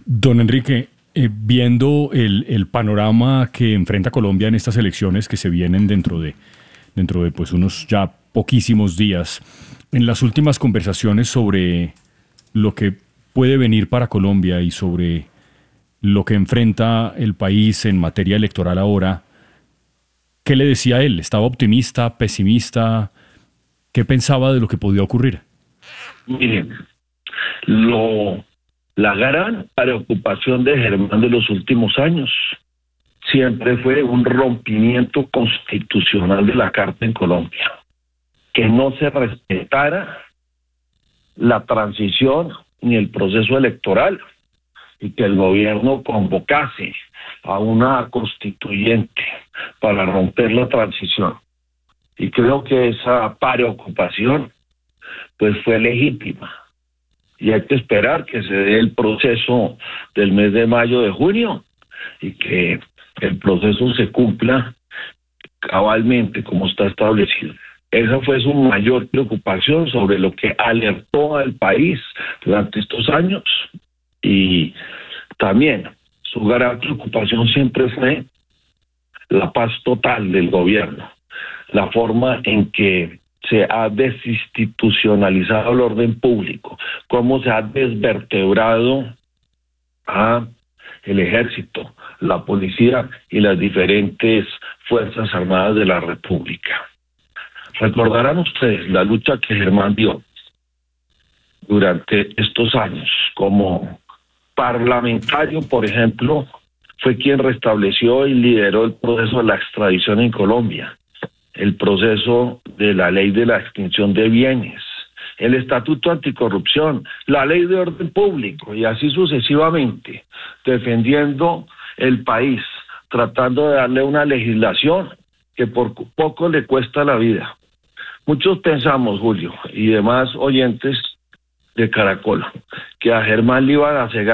Don Enrique, viendo el panorama que enfrenta Colombia en estas elecciones que se vienen dentro de pues unos ya poquísimos días, en las últimas conversaciones sobre lo que puede venir para Colombia y sobre lo que enfrenta el país en materia electoral ahora, ¿qué le decía él? ¿Estaba optimista, pesimista? ¿Qué pensaba de lo que podía ocurrir? Miren, la gran preocupación de Germán de los últimos años siempre fue un rompimiento constitucional de la Carta en Colombia, que no se respetara la transición ni el proceso electoral y que el gobierno convocase a una constituyente para romper la transición. Y creo que esa preocupación pues fue legítima. Y hay que esperar que se dé el proceso del mes de mayo de junio y que el proceso se cumpla cabalmente como está establecido. Esa fue su mayor preocupación sobre lo que alertó al país durante estos años. Y también su gran preocupación siempre fue la paz total del gobierno, la forma en que se ha desinstitucionalizado el orden público, cómo se ha desvertebrado a el ejército, la policía y las diferentes fuerzas armadas de la República. Recordarán ustedes la lucha que Germán dio durante estos años como parlamentario, por ejemplo, fue quien restableció y lideró el proceso de la extradición en Colombia, el proceso de la ley de la extinción de bienes, el estatuto anticorrupción, la ley de orden público y así sucesivamente, defendiendo el país, tratando de darle una legislación que por poco le cuesta la vida. Muchos pensamos, Julio, y demás oyentes de Caracol, que a Germán le iban a cegar